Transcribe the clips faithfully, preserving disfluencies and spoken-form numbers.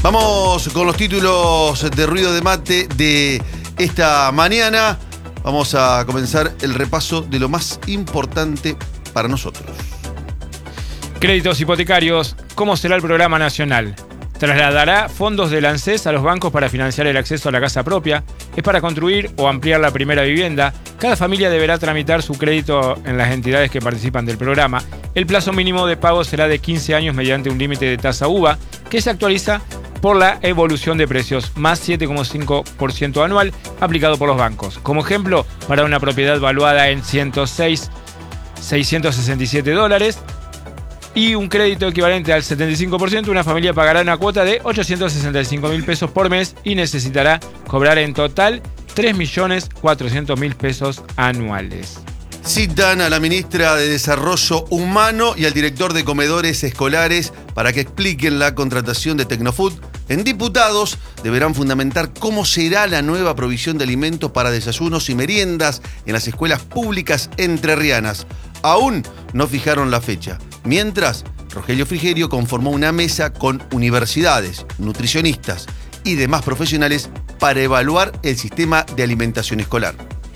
Vamos con los títulos de Ruido de Mate de esta mañana. Vamos a comenzar el repaso de lo más importante para nosotros. Créditos hipotecarios. ¿Cómo será el programa nacional? Trasladará fondos del ANSES a los bancos para financiar el acceso a la casa propia. Es para construir o ampliar la primera vivienda. Cada familia deberá tramitar su crédito en las entidades que participan del programa. El plazo mínimo de pago será de quince años mediante un límite de tasa U V A que se actualiza por la evolución de precios, más siete coma cinco por ciento anual aplicado por los bancos. Como ejemplo, para una propiedad valuada en ciento seis mil seiscientos sesenta y siete dólares y un crédito equivalente al setenta y cinco por ciento, una familia pagará una cuota de ochocientos sesenta y cinco mil pesos por mes y necesitará cobrar en total tres millones cuatrocientos mil pesos anuales. Citan a la ministra de Desarrollo Humano y al director de comedores escolares para que expliquen la contratación de Tecnofood. En diputados deberán fundamentar cómo será la nueva provisión de alimentos para desayunos y meriendas en las escuelas públicas entrerrianas. Aún no fijaron la fecha. Mientras, Rogelio Frigerio conformó una mesa con universidades, nutricionistas y demás profesionales para evaluar el sistema de alimentación escolar.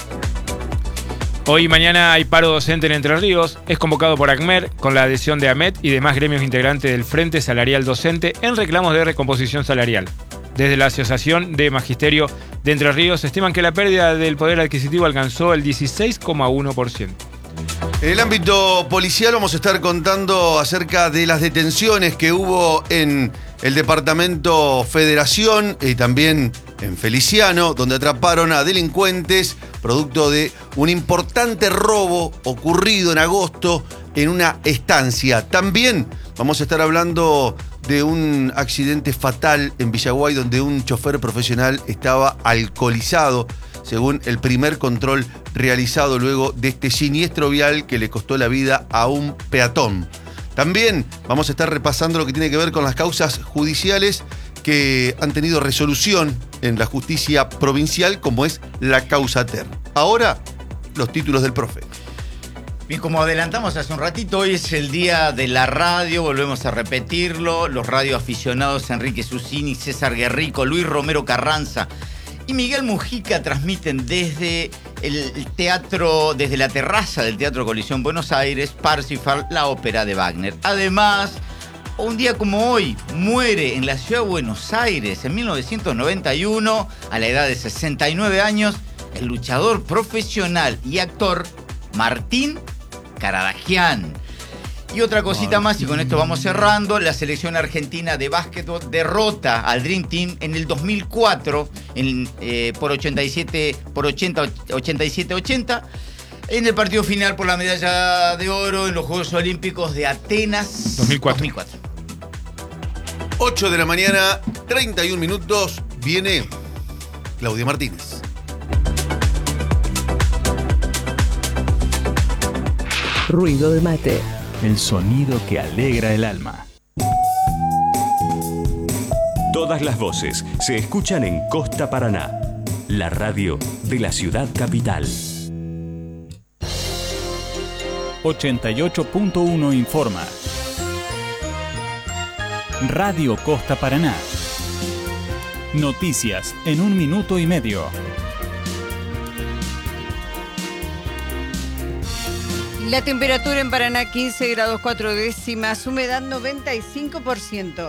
Hoy y mañana hay paro docente en Entre Ríos. Es convocado por ACMER con la adhesión de AMET y demás gremios integrantes del Frente Salarial Docente en reclamos de recomposición salarial. Desde la Asociación de Magisterio de Entre Ríos estiman que la pérdida del poder adquisitivo alcanzó el dieciséis coma uno por ciento. En el ámbito policial vamos a estar contando acerca de las detenciones que hubo en el departamento Federación y también en Feliciano, donde atraparon a delincuentes producto de un importante robo ocurrido en agosto en una estancia. También vamos a estar hablando de un accidente fatal en Villaguay donde un chofer profesional estaba alcoholizado, según el primer control realizado luego de este siniestro vial que le costó la vida a un peatón. También vamos a estar repasando lo que tiene que ver con las causas judiciales que han tenido resolución en la justicia provincial, como es la causa Ter. Ahora, los títulos del profe. Bien, como adelantamos hace un ratito, hoy es el día de la radio, volvemos a repetirlo. Los radioaficionados Enrique Susini, César Guerrico, Luis Romero Carranza y Miguel Mujica transmiten desde el teatro, desde la terraza del Teatro Colisión Buenos Aires, Parsifal, la ópera de Wagner. Además, un día como hoy, muere en la ciudad de Buenos Aires, en mil novecientos noventa y uno, a la edad de sesenta y nueve años, el luchador profesional y actor Martín Caradagian. Y otra cosita más, y con esto vamos cerrando, la selección argentina de básquetbol derrota al Dream Team en el dos mil cuatro en, eh, por ochenta y siete, por ochenta, ochenta y siete ochenta en el partido final por la medalla de oro en los Juegos Olímpicos de Atenas dos mil cuatro. dos mil cuatro. ocho de la mañana, treinta y un minutos, viene Claudia Martínez. Ruido de Mate. El sonido que alegra el alma. Todas las voces se escuchan en Costa Paraná, la radio de la ciudad capital. ochenta y ocho punto uno informa. Radio Costa Paraná. Noticias en un minuto y medio. La temperatura en Paraná quince grados cuatro décimas, humedad noventa y cinco por ciento.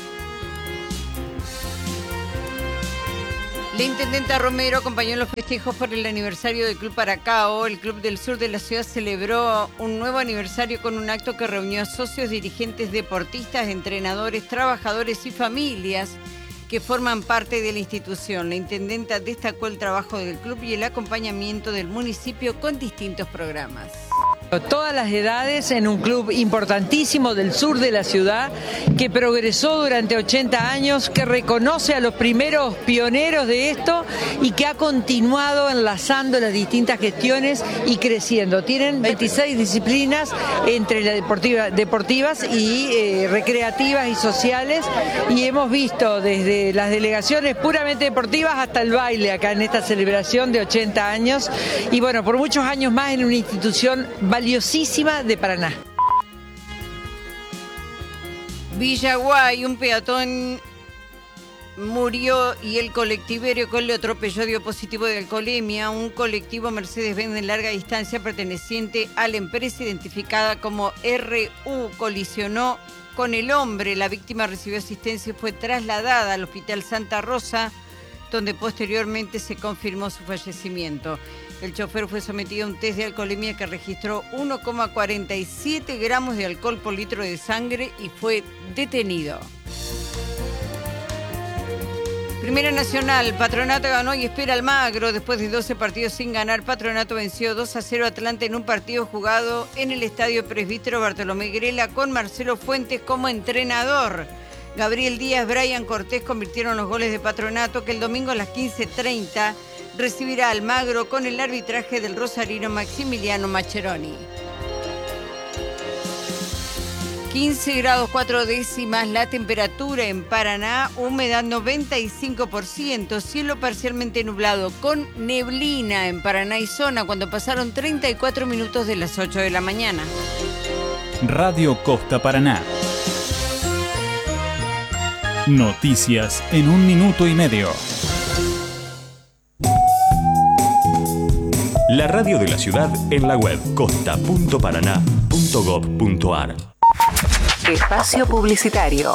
La intendenta Romero acompañó en los festejos por el aniversario del Club Paracao. El Club del Sur de la ciudad celebró un nuevo aniversario con un acto que reunió a socios, dirigentes, deportistas, entrenadores, trabajadores y familias que forman parte de la institución. La intendenta destacó el trabajo del club y el acompañamiento del municipio con distintos programas. Todas las edades en un club importantísimo del sur de la ciudad que progresó durante ochenta años, que reconoce a los primeros pioneros de esto y que ha continuado enlazando las distintas gestiones y creciendo. Tienen veintiséis disciplinas entre las deportiva, deportivas y eh, recreativas y sociales, y hemos visto desde las delegaciones puramente deportivas hasta el baile acá en esta celebración de ochenta años y bueno, por muchos años más en una institución valiosísima de Paraná. Villaguay, un peatón murió y el colectivero que lo atropelló dio positivo de alcoholemia. Un colectivo Mercedes-Benz de larga distancia perteneciente a la empresa identificada como R U colisionó con el hombre. La víctima recibió asistencia y fue trasladada al Hospital Santa Rosa, donde posteriormente se confirmó su fallecimiento. El chofer fue sometido a un test de alcoholemia que registró uno coma cuarenta y siete gramos de alcohol por litro de sangre y fue detenido. Primera Nacional, Patronato ganó y espera Almagro. Después de doce partidos sin ganar, Patronato venció dos a cero a Atlanta en un partido jugado en el Estadio Presbítero Bartolomé Grela con Marcelo Fuentes como entrenador. Gabriel Díaz, Brian Cortés convirtieron los goles de Patronato, que el domingo a las quince treinta recibirá a Almagro con el arbitraje del rosarino Maximiliano Mascheroni. quince grados cuatro décimas la temperatura en Paraná, humedad noventa y cinco por ciento, cielo parcialmente nublado con neblina en Paraná y zona cuando pasaron treinta y cuatro minutos de las ocho de la mañana. Radio Costa Paraná. Noticias en un minuto y medio. La radio de la ciudad en la web costa punto paraná punto gob punto ar. Espacio publicitario.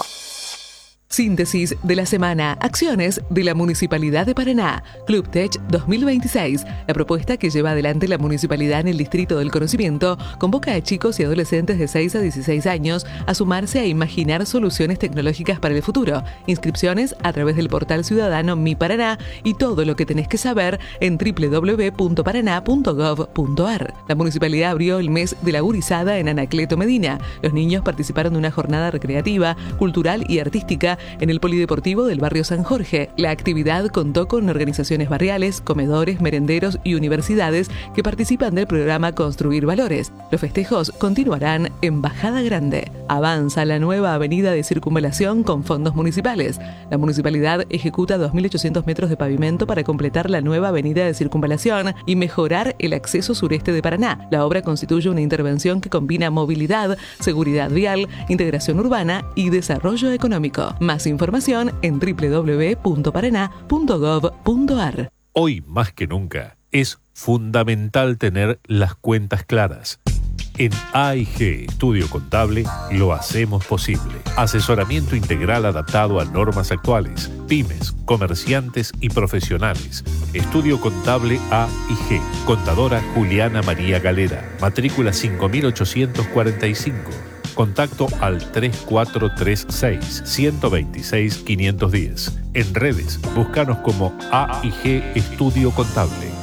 Síntesis de la semana. Acciones de la Municipalidad de Paraná. Club Tech dos mil veintiséis. La propuesta que lleva adelante la Municipalidad en el Distrito del Conocimiento convoca a chicos y adolescentes de seis a dieciséis años a sumarse a imaginar soluciones tecnológicas para el futuro. Inscripciones a través del portal ciudadano Mi Paraná y todo lo que tenés que saber en doble u doble u doble u punto paraná punto gob punto ar. La Municipalidad abrió el mes de la gurizada en Anacleto Medina. Los niños participaron de una jornada recreativa, cultural y artística en el Polideportivo del barrio San Jorge. La actividad contó con organizaciones barriales, comedores, merenderos y universidades que participan del programa Construir Valores. Los festejos continuarán en Bajada Grande. Avanza la nueva avenida de circunvalación con fondos municipales. La municipalidad ejecuta dos mil ochocientos metros de pavimento para completar la nueva avenida de circunvalación y mejorar el acceso sureste de Paraná. La obra constituye una intervención que combina movilidad, seguridad vial, integración urbana y desarrollo económico. Más información en doble u doble u doble u punto paraná punto gob punto ar. Hoy más que nunca es fundamental tener las cuentas claras. En A I G Estudio Contable lo hacemos posible. Asesoramiento integral adaptado a normas actuales, pymes, comerciantes y profesionales. Estudio Contable A I G. Contadora Juliana María Galera. Matrícula cinco mil ochocientos cuarenta y cinco. Contacto al tres cuatro tres seis, uno dos seis, cinco uno cero. En redes, búscanos como A I G Estudio Contable.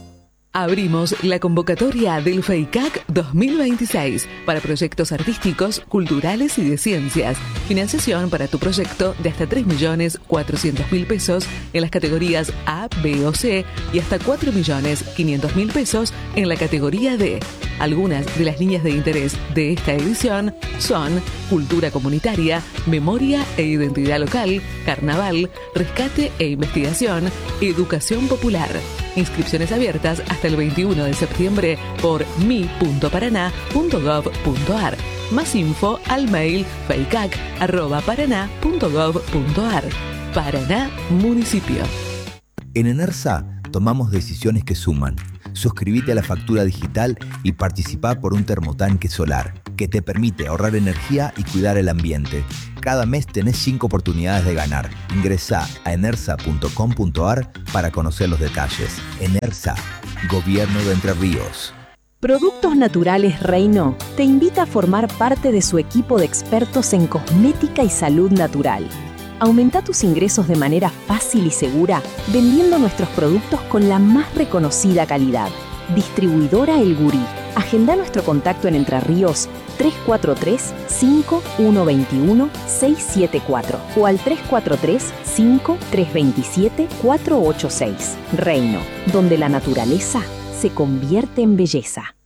Abrimos la convocatoria del FEICAC dos mil veintiséis para proyectos artísticos, culturales y de ciencias. Financiación para tu proyecto de hasta tres millones cuatrocientos mil pesos en las categorías A, B o C y hasta cuatro millones quinientos mil pesos en la categoría D. Algunas de las líneas de interés de esta edición son cultura comunitaria, memoria e identidad local, carnaval, rescate e investigación, educación popular. Inscripciones abiertas hasta el veintiuno de septiembre por mi punto paraná punto gob punto ar. Más info al mail feicac arroba paraná punto gob punto ar. Paraná Municipio. En ENERSA tomamos decisiones que suman. Suscríbete a la factura digital y participá por un termotanque solar que te permite ahorrar energía y cuidar el ambiente. Cada mes tenés cinco oportunidades de ganar. Ingresá a enersa punto com punto ar para conocer los detalles. ENERSA, Gobierno de Entre Ríos. Productos Naturales Reino te invita a formar parte de su equipo de expertos en cosmética y salud natural. Aumenta tus ingresos de manera fácil y segura vendiendo nuestros productos con la más reconocida calidad. Distribuidora El Gurí. Agenda nuestro contacto en Entre Ríos tres cuatro tres, cinco uno dos uno, seis siete cuatro o al tres cuatro tres, cinco tres dos siete, cuatro ocho seis. Reino, donde la naturaleza se convierte en belleza.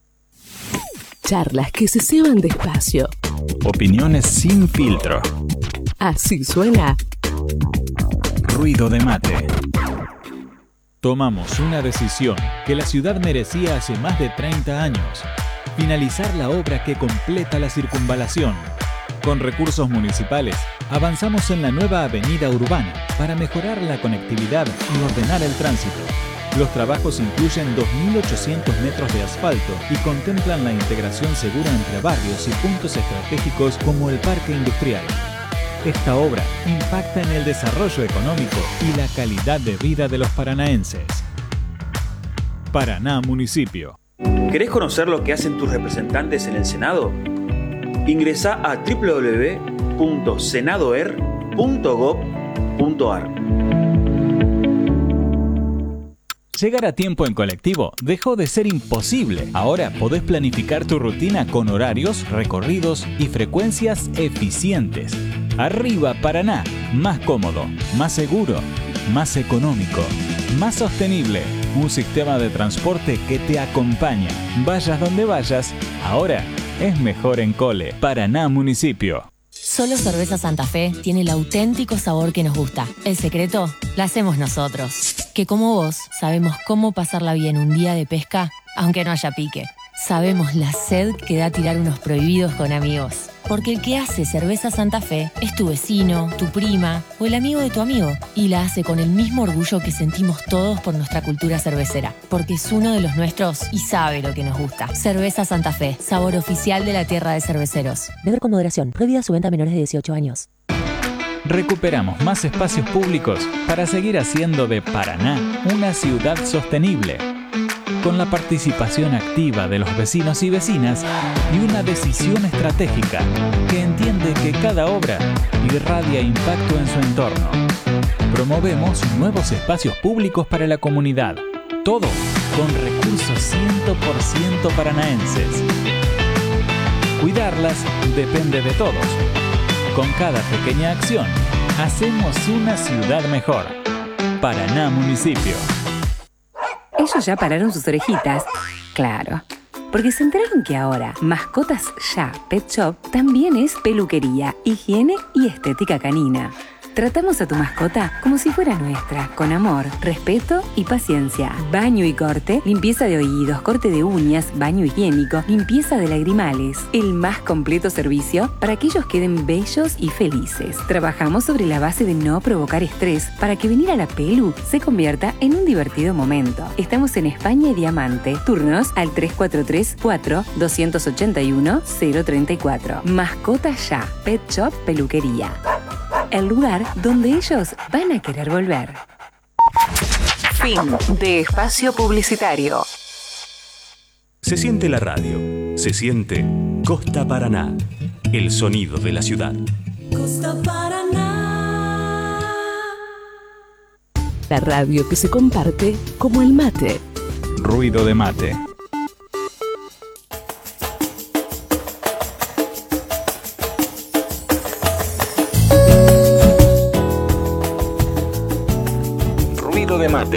Charlas que se ceban despacio. Opiniones sin filtro. Así suena Ruido de Mate. Tomamos una decisión que la ciudad merecía hace más de treinta años. Finalizar la obra que completa la circunvalación. Con recursos municipales, avanzamos en la nueva avenida urbana para mejorar la conectividad y ordenar el tránsito. Los trabajos incluyen dos mil ochocientos metros de asfalto y contemplan la integración segura entre barrios y puntos estratégicos como el parque industrial. Esta obra impacta en el desarrollo económico y la calidad de vida de los paranaenses. Paraná Municipio. ¿Querés conocer lo que hacen tus representantes en el Senado? Ingresá a doble u doble u doble u punto senadoer punto gob punto ar. Llegar a tiempo en colectivo dejó de ser imposible. Ahora podés planificar tu rutina con horarios, recorridos y frecuencias eficientes. Arriba Paraná, más cómodo, más seguro, más económico, más sostenible. Un sistema de transporte que te acompaña. Vayas donde vayas, ahora es mejor en Cole. Paraná Municipio. Solo Cerveza Santa Fe tiene el auténtico sabor que nos gusta. El secreto lo hacemos nosotros. Que como vos sabemos cómo pasarla bien un día de pesca, aunque no haya pique. Sabemos la sed que da tirar unos prohibidos con amigos. Porque el que hace Cerveza Santa Fe es tu vecino, tu prima o el amigo de tu amigo. Y la hace con el mismo orgullo que sentimos todos por nuestra cultura cervecera. Porque es uno de los nuestros y sabe lo que nos gusta. Cerveza Santa Fe, sabor oficial de la tierra de cerveceros. Beber con moderación. Prohibida su venta a menores de dieciocho años. Recuperamos más espacios públicos para seguir haciendo de Paraná una ciudad sostenible. Con la participación activa de los vecinos y vecinas y una decisión estratégica que entiende que cada obra irradia impacto en su entorno. Promovemos nuevos espacios públicos para la comunidad, todo con recursos cien por ciento paranaenses. Cuidarlas depende de todos. Con cada pequeña acción, hacemos una ciudad mejor. Paraná Municipio. Ellos ya pararon sus orejitas. Claro, porque se enteraron que ahora Mascotas Ya Pet Shop también es peluquería, higiene y estética canina. Tratamos a tu mascota como si fuera nuestra, con amor, respeto y paciencia. Baño y corte, limpieza de oídos, corte de uñas, baño higiénico, limpieza de lagrimales. El más completo servicio para que ellos queden bellos y felices. Trabajamos sobre la base de no provocar estrés para que venir a la pelu se convierta en un divertido momento. Estamos en España y Diamante. Turnos al tres cuatro tres, cuatro, dos ocho uno, cero tres cuatro. Mascotas Ya Pet Shop Peluquería. El lugar donde ellos van a querer volver. Fin de espacio publicitario. Se siente la radio, se siente Costa Paraná, el sonido de la ciudad. Costa Paraná. La radio que se comparte como el mate. Ruido de mate. De mate.